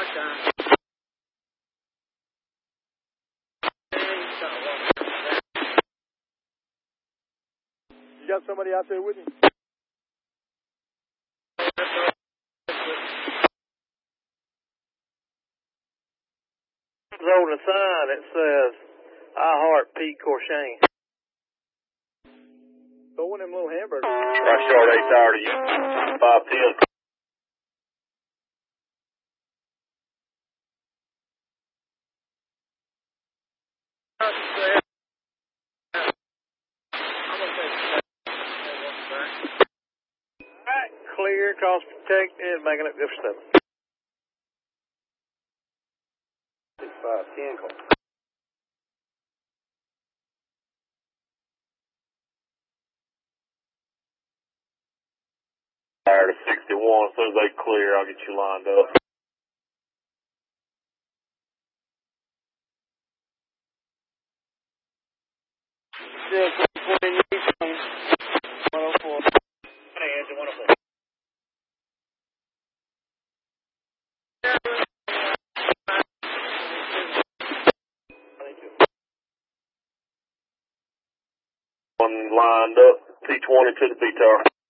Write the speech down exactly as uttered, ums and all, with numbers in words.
You got somebody out there with you? On the sign it says, I heart Pete Corshane. Go one of them little hamburgers. Right short eight thirty, five ten. Alright, clear, cost protected, making it good for seven. Six five ten call. Tired of sixty-one, as soon as they clear, I'll get you lined up. Yeah, twenty-eight, one oh four. one oh four. One lined up, P twenty to the B tower.